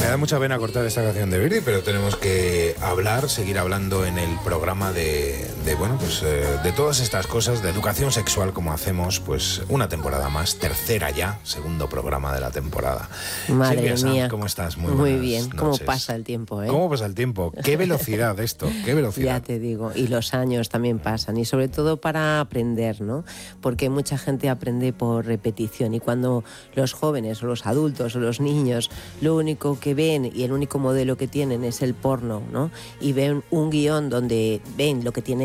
da mucha pena cortar esta canción de Virdi, pero tenemos que seguir hablando en el programa de todas estas cosas, de educación sexual, como hacemos, pues una temporada más, tercera ya, segundo programa de la temporada. Madre Silvia mía. Sanz, ¿cómo estás? Muy bien. Noches. ¿Cómo pasa el tiempo, eh? ¿Cómo pasa el tiempo? ¿Qué velocidad esto? ¿Qué velocidad? Ya te digo, y los años también pasan, y sobre todo para aprender, ¿no? Porque mucha gente aprende por repetición, y cuando los jóvenes o los adultos o los niños lo único que ven y el único modelo que tienen es el porno, ¿no? Y ven un guión donde ven lo que tiene